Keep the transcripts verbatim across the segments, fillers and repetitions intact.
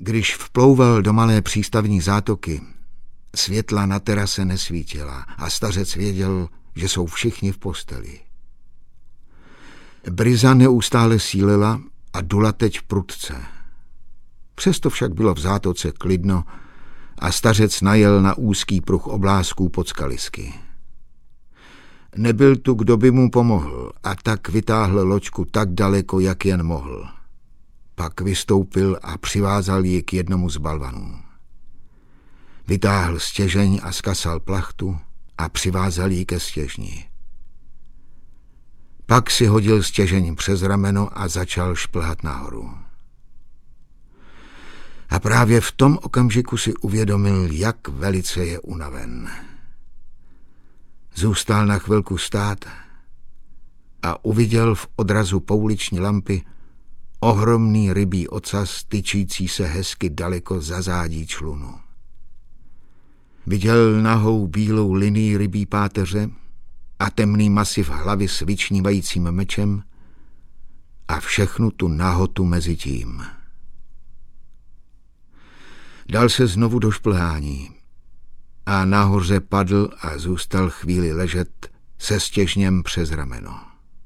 Když vplouval do malé přístavní zátoky, světla na terase nesvítila a stařec věděl, že jsou všichni v posteli. Bryza neustále sílila a dula teď prudce. Přesto však bylo v zátoce klidno a stařec najel na úzký pruh oblázků pod skalisky. Nebyl tu, kdo by mu pomohl, a tak vytáhl loďku tak daleko, jak jen mohl. Pak vystoupil a přivázal ji k jednomu z balvanů. Vytáhl stěžeň a skasal plachtu a přivázal ji ke stěžni. Pak si hodil stěžeň přes rameno a začal šplhat nahoru. A právě v tom okamžiku si uvědomil, jak velice je unaven. Zůstal na chvilku stát a uviděl v odrazu pouliční lampy ohromný rybí ocas tyčící se hezky daleko za zádí člunu. Viděl nahou bílou linii rybí páteře a temný masiv hlavy s vyčnívajícím mečem a všechnu tu nahotu mezi tím. Dal se znovu do šplhání a nahoře padl a zůstal chvíli ležet se stěžněm přes rameno.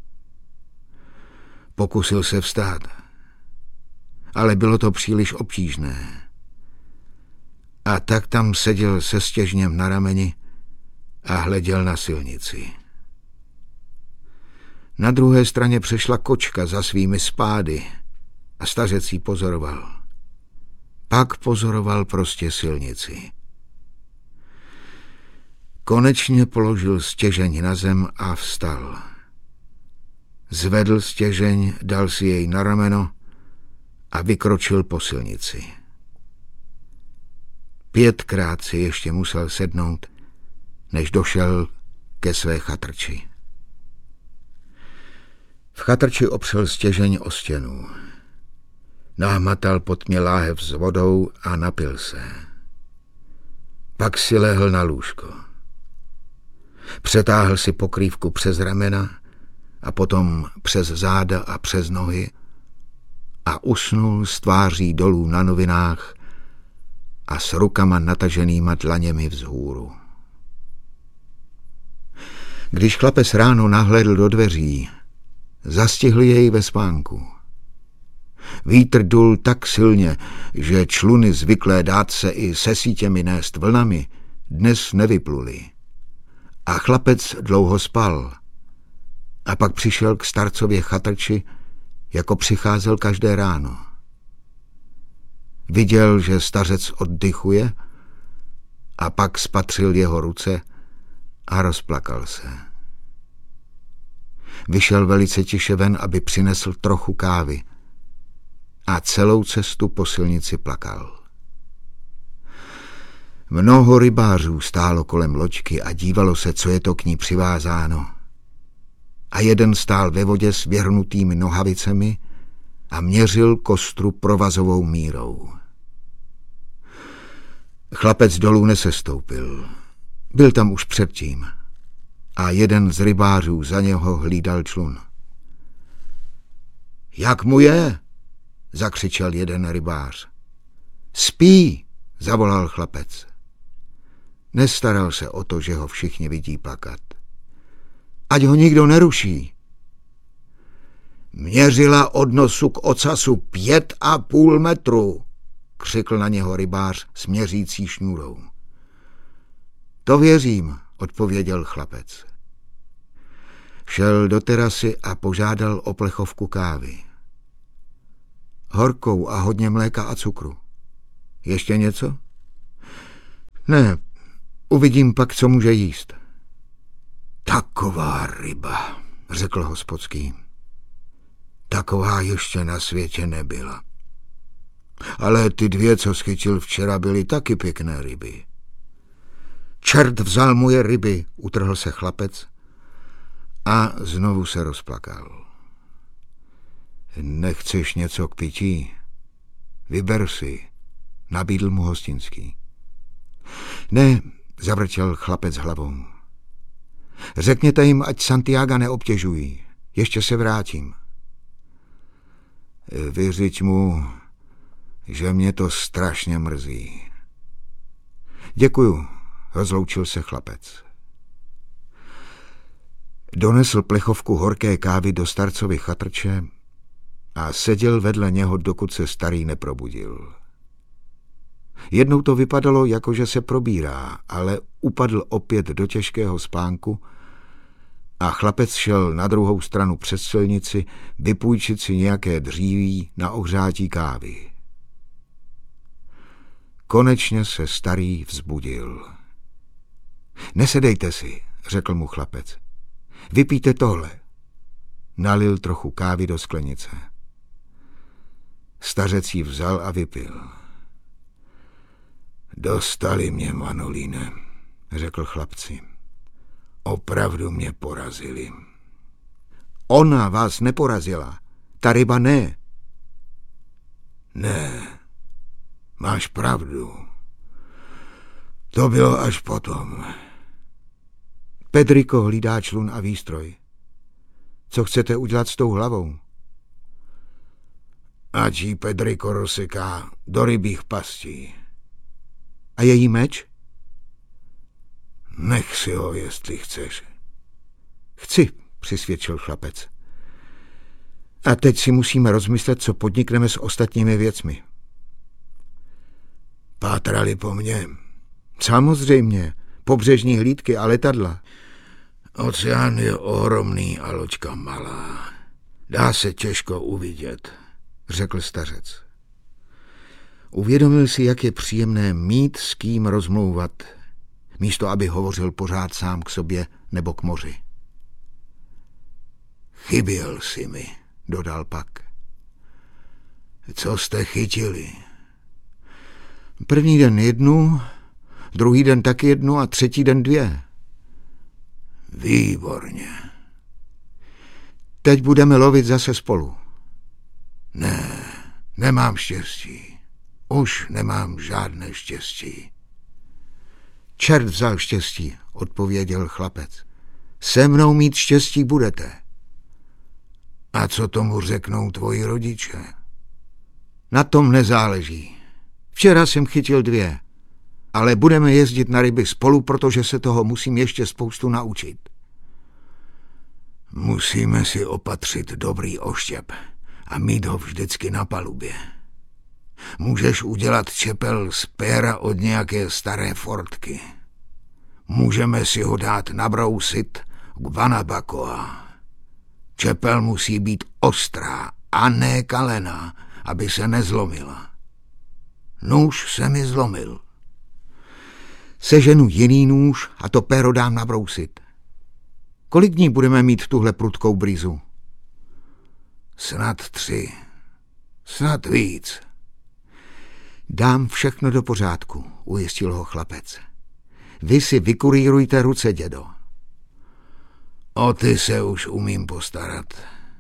Pokusil se vstát, ale bylo to příliš obtížné. A tak tam seděl se stěžněm na rameni a hleděl na silnici. Na druhé straně přešla kočka za svými spády a stařec ji pozoroval. Pak pozoroval prostě silnici. Konečně položil stěžeň na zem a vstal. Zvedl stěžeň, dal si jej na rameno a vykročil po silnici. Pětkrát si ještě musel sednout, než došel ke své chatrči. V chatrči opřel stěžeň o stěnu. Nahmatal pod tmě láhev s vodou a napil se. Pak si lehl na lůžko. Přetáhl si pokrývku přes ramena a potom přes záda a přes nohy a usnul s tváří dolů na novinách a s rukama nataženýma dlaněmi vzhůru. Když chlapec ráno nahlédl do dveří, zastihl jej ve spánku. Vítr dul tak silně, že čluny zvyklé dát se i se sítěmi nést vlnami dnes nevypluly. A chlapec dlouho spal. A pak přišel k starcově chatrči, jako přicházel každé ráno. Viděl, že stařec oddychuje, a pak spatřil jeho ruce a rozplakal se. Vyšel velice tiše ven, aby přinesl trochu kávy, a celou cestu po silnici plakal. Mnoho rybářů stálo kolem loďky a dívalo se, co je to k ní přivázáno. A jeden stál ve vodě s věhrnutými nohavicemi a měřil kostru provazovou mírou. Chlapec dolů nesestoupil. Byl tam už předtím a jeden z rybářů za něho hlídal člun. Jak mu je? Zakřičel jeden rybář. Spí, zavolal chlapec. Nestaral se o to, že ho všichni vidí plakat. Ať ho nikdo neruší. Měřila od nosu k ocasu pět a půl metru, křikl na něho rybář s měřící šňůrou. To věřím, odpověděl chlapec. Šel do terasy a požádal o plechovku kávy. Horkou a hodně mléka a cukru. Ještě něco? Ne, uvidím pak, co může jíst. Taková ryba, řekl hospodský. Taková ještě na světě nebyla. Ale ty dvě, co schytil včera, byly taky pěkné ryby. Čert vzal moje ryby, utrhl se chlapec a znovu se rozplakal. Nechceš něco k pití? Vyber si, nabídl mu hostinský. Ne, zavrtěl chlapec hlavou. Řekněte jim, ať Santiaga neobtěžují. Ještě se vrátím. Vyřiď mu, že mě to strašně mrzí. Děkuju, rozloučil se chlapec. Donesl plechovku horké kávy do starcovy chatrče a seděl vedle něho, dokud se starý neprobudil. Jednou to vypadalo, jako že se probírá, ale upadl opět do těžkého spánku a chlapec šel na druhou stranu přes silnici vypůjčit si nějaké dříví na ohřátí kávy. Konečně se starý vzbudil. Nesedejte si, řekl mu chlapec. Vypijte tohle. Nalil trochu kávy do sklenice. Stařec ji vzal a vypil. Dostali mě, Manolíne, řekl chlapci. Opravdu mě porazili. Ona vás neporazila. Ta ryba ne. Ne, máš pravdu. To bylo až potom. Pedrico hlídá člun a výstroj. Co chcete udělat s tou hlavou? Ať ji Pedrico rozseká do rybích pastí. A její meč? Nech si ho, jestli chceš. Chci, přisvědčil chlapec. A teď si musíme rozmyslet, co podnikneme s ostatními věcmi. Pátrali po mně? Samozřejmě, pobřežní hlídky a letadla. Oceán je ohromný a loďka malá. Dá se těžko uvidět, řekl stařec. Uvědomil si, jak je příjemné mít s kým rozmlouvat, místo aby hovořil pořád sám k sobě nebo k moři. Chyběl si mi, dodal pak. Co jste chytili? První den jednu, druhý den taky jednu a třetí den dvě. Výborně. Teď budeme lovit zase spolu. Ne, nemám štěstí. Už nemám žádné štěstí. Čert vzal štěstí, odpověděl chlapec. Se mnou mít štěstí budete. A co tomu řeknou tvoji rodiče? Na tom nezáleží. Včera jsem chytil dvě, ale budeme jezdit na ryby spolu, protože se toho musím ještě spoustu naučit. Musíme si opatřit dobrý oštěp a mít ho vždycky na palubě. Můžeš udělat čepel z péra od nějaké staré fortky. Můžeme si ho dát nabrousit k Guanabacoa. Čepel musí být ostrá a ne kalená, aby se nezlomila. Nůž se mi zlomil. Seženu jiný nůž a to péro dám nabrousit. Kolik dní budeme mít tuhle prudkou brýzu? Snad tři. Snad víc. Dám všechno do pořádku, ujistil ho chlapec. Vy si vykurírujte ruce, dědo. O ty se už umím postarat.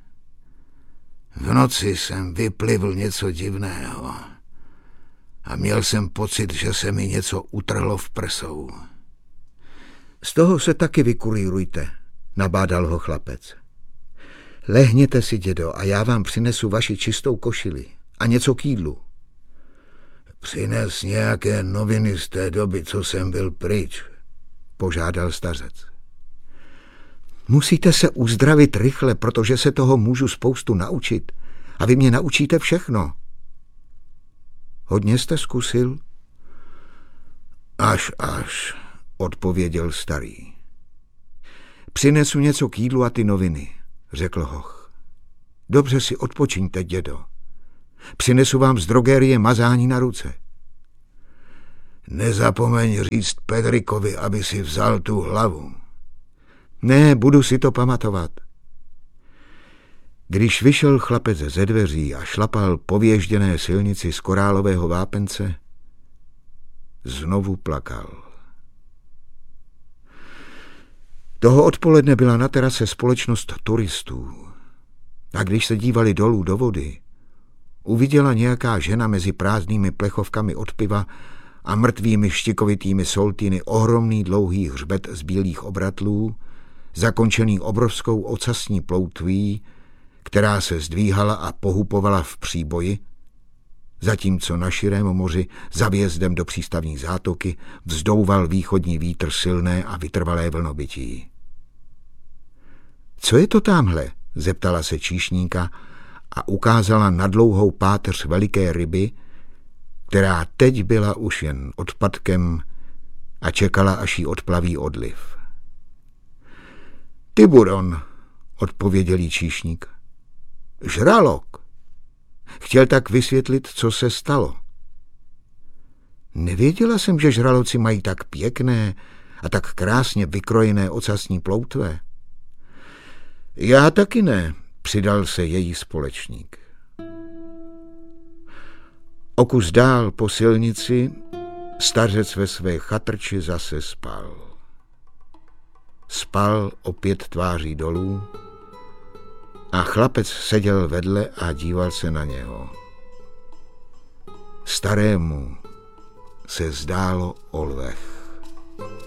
V noci jsem vyplivl něco divného a měl jsem pocit, že se mi něco utrhlo v prsou. Z toho se taky vykurírujte, nabádal ho chlapec. Lehněte si, dědo, a já vám přinesu vaši čistou košili a něco k jídlu. Přines nějaké noviny z té doby, co jsem byl pryč, požádal stařec. Musíte se uzdravit rychle, protože se toho můžu spoustu naučit a vy mě naučíte všechno. Hodně jste zkusil? Až, až, odpověděl starý. Přinesu něco k jídlu a ty noviny, řekl hoch. Dobře si odpočiňte, dědo. Přinesu vám z drogérie mazání na ruce. Nezapomeň říct Pedricovi, aby si vzal tu hlavu. Ne, budu si to pamatovat. Když vyšel chlapec ze dveří a šlapal po věžděné silnici z korálového vápence, znovu plakal. Toho odpoledne byla na terase společnost turistů. A když se dívali dolů do vody, uviděla nějaká žena mezi prázdnými plechovkami od piva a mrtvými štikovitými soltiny ohromný dlouhý hřbet z bílých obratlů, zakončený obrovskou ocasní ploutví, která se zdvíhala a pohupovala v příboji, zatímco na širém moři za vjezdem do přístavní zátoky vzdouval východní vítr silné a vytrvalé vlnobytí. Co je to támhle? Zeptala se číšníka a ukázala na dlouhou páteř veliké ryby, která teď byla už jen odpadkem a čekala, až jí odplaví odliv. Tiburon, odpověděl jí číšník. Žralok. Chtěl tak vysvětlit, co se stalo. Nevěděla jsem, že žraloci mají tak pěkné a tak krásně vykrojené ocasní ploutve. Já taky ne, přidal se její společník. O kus dál po silnici stařec ve své chatrči zase spal. Spal opět tváří dolů a chlapec seděl vedle a díval se na něho. Starému se zdálo olvech.